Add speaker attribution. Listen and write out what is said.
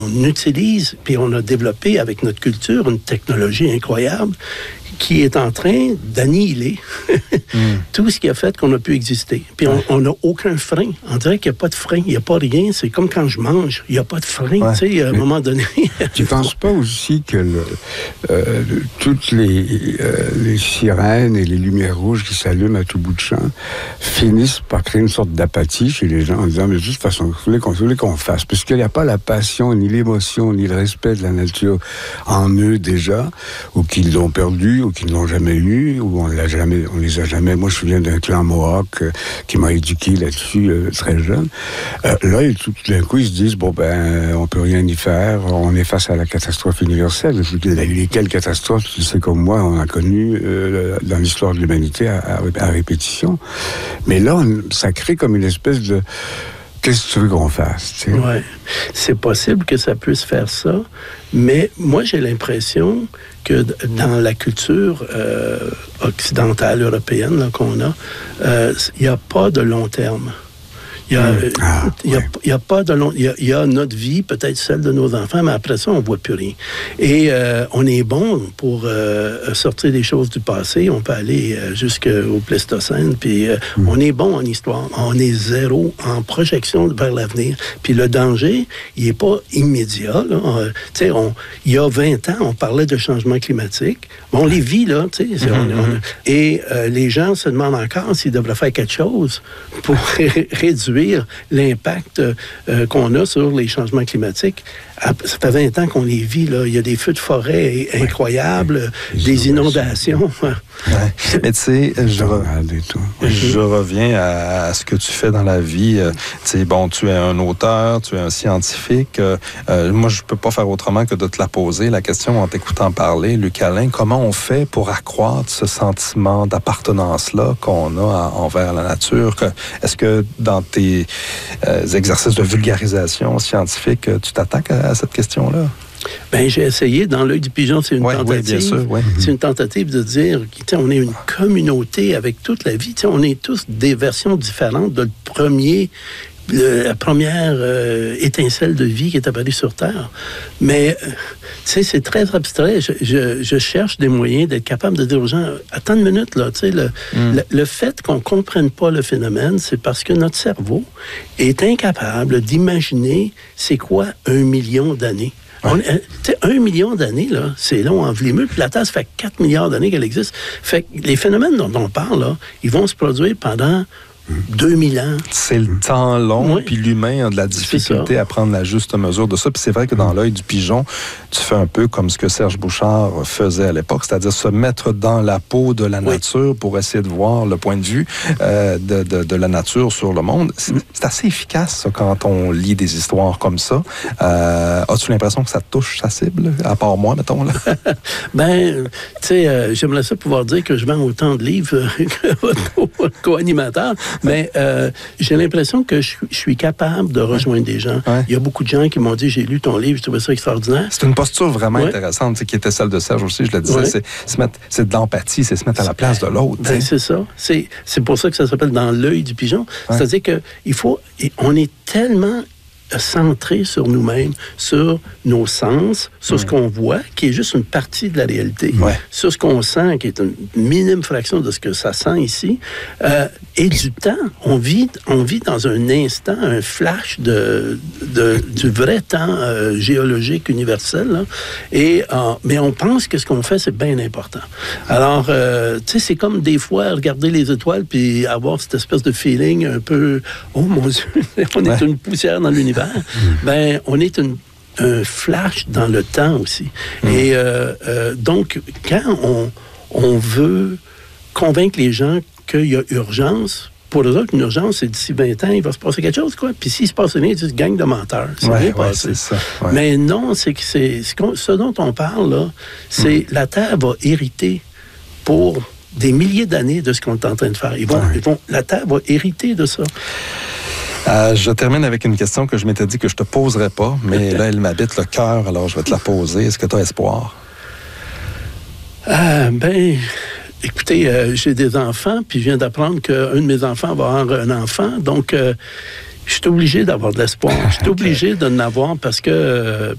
Speaker 1: On utilise, puis on a développé avec notre culture une technologie incroyable qui est en train d'annihiler tout ce qui a fait qu'on a pu exister. Puis on n'a aucun frein. On dirait qu'il n'y a pas de frein, il n'y a pas rien. C'est comme quand je mange, il n'y a pas de frein, tu sais, à un moment donné.
Speaker 2: Tu ne penses pas aussi que toutes les sirènes et les lumières rouges qui s'allument à tout bout de champ finissent par créer une sorte d'apathie chez les gens en disant, mais de toute façon, vous voulez qu'on fasse, parce qu'il n'y a pas la passion, ni l'émotion, ni le respect de la nature en eux déjà, ou qu'ils l'ont perdu, ou qu'ils ne l'ont jamais eu, ou on les a jamais. Moi, je me souviens d'un clan Mohawk qui m'a éduqué là-dessus très jeune. Là, tout d'un coup, ils se disent, bon, ben, on peut rien y faire, on est face à la catastrophe universelle. Je veux dire, lesquelles catastrophes, tu sais comme moi, on a connu dans l'histoire de l'humanité à répétition. Mais là, ça crée comme une espèce de... Qu'est-ce que tu veux qu'on fasse?
Speaker 1: Oui, c'est possible que ça puisse faire ça, mais moi, j'ai l'impression que dans la culture occidentale, européenne là, qu'on a, il n'y a pas de long terme. Il y a pas de long... Il y a notre vie, peut-être celle de nos enfants, mais après ça, on ne voit plus rien. Et on est bon pour sortir des choses du passé. On peut aller jusqu'au Pléistocène, puis on est bon en histoire. On est zéro en projection vers l'avenir. Puis le danger, il n'est pas immédiat. Tu sais, il y a 20 ans, on parlait de changement climatique. On les vit, là. Tu sais, et les gens se demandent encore s'ils devraient faire quelque chose pour réduire l'impact qu'on a sur les changements climatiques. Ça fait 20 ans qu'on les vit, là. Il y a des feux de forêt incroyables, des inondations.
Speaker 3: Mais tu sais, je reviens à ce que tu fais dans la vie. Tu sais, bon, tu es un auteur, tu es un scientifique. Moi, je peux pas faire autrement que de te la poser, la question en t'écoutant parler. Luc Alain, comment on fait pour accroître ce sentiment d'appartenance-là qu'on a envers la nature? Est-ce que dans tes exercices de vulgarisation scientifique, tu t'attaques à cette question-là?
Speaker 1: Bien, j'ai essayé. Dans l'œil du pigeon, c'est une tentative.
Speaker 3: Oui, bien sûr, oui.
Speaker 1: C'est une tentative de dire on est une communauté avec toute la vie. On est tous des versions différentes de la première étincelle de vie qui est apparue sur Terre. Mais, tu sais, c'est très abstrait. Je cherche des moyens d'être capable de dire aux gens, attends une minute, là, tu sais, le fait qu'on ne comprenne pas le phénomène, c'est parce que notre cerveau est incapable d'imaginer c'est quoi 1 million d'années. 1 million d'années, là, c'est long en vlimeux, puis la Terre, ça fait 4 milliards d'années qu'elle existe. Fait que les phénomènes dont on parle, là, ils vont se produire pendant 2000 ans.
Speaker 3: C'est le temps long, puis l'humain a de la difficulté à prendre la juste mesure de ça. Puis c'est vrai que dans l'œil du pigeon, tu fais un peu comme ce que Serge Bouchard faisait à l'époque, c'est-à-dire se mettre dans la peau de la nature pour essayer de voir le point de vue de la nature sur le monde. C'est assez efficace, ça, quand on lit des histoires comme ça. As-tu l'impression que ça touche sa cible, à part moi, mettons, là?
Speaker 1: Ben, tu sais, j'aimerais ça pouvoir dire que je vends autant de livres que votre co-animateur. Mais j'ai l'impression que je suis capable de rejoindre des gens. Il y a beaucoup de gens qui m'ont dit, j'ai lu ton livre, je trouvais ça extraordinaire.
Speaker 3: C'est une posture vraiment intéressante, qui était celle de Serge aussi, je le disais. C'est de l'empathie, c'est se mettre à la place de l'autre.
Speaker 1: Ben, c'est ça. C'est pour ça que ça s'appelle dans l'œil du pigeon. C'est-à-dire qu'on est tellement centré sur nous-mêmes, sur nos sens, sur ce qu'on voit, qui est juste une partie de la réalité, sur ce qu'on sent, qui est une minime fraction de ce que ça sent ici, et du temps. On vit dans un instant, un flash du vrai temps géologique universel, là, mais on pense que ce qu'on fait, c'est bien important. Alors, tu sais, c'est comme des fois regarder les étoiles puis avoir cette espèce de feeling un peu, oh mon Dieu, on est une poussière dans l'univers. Ben, on est un flash dans le temps aussi. Et donc, quand on veut convaincre les gens qu'il y a urgence, pour eux autres, une urgence, c'est d'ici 20 ans, il va se passer quelque chose, quoi. Puis s'il se passe rien, ils disent gang de menteurs. C'est bien passé.
Speaker 3: C'est ça.
Speaker 1: Mais non, c'est ce dont on parle, là, c'est la Terre va hériter pour des milliers d'années de ce qu'on est en train de faire. La Terre va hériter de ça.
Speaker 3: Je termine avec une question que je m'étais dit que je te poserais pas, mais là, elle m'habite le cœur, alors je vais te la poser. Est-ce que tu as espoir?
Speaker 1: Ben, écoutez, j'ai des enfants, puis je viens d'apprendre qu'un de mes enfants va avoir un enfant, donc je suis obligé d'avoir de l'espoir. Je suis obligé de l'avoir parce que